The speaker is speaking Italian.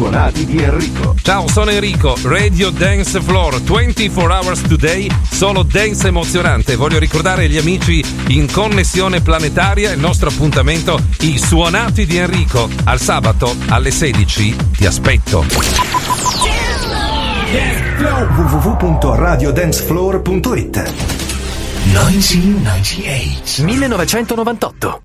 suonati di Enrico. Ciao, sono Enrico, Radio Dance Floor, 24 hours today, solo dance emozionante. Voglio ricordare agli amici in connessione planetaria il nostro appuntamento, i suonati di Enrico. Al sabato alle 16 ti aspetto. www.radiodancefloor.it 1998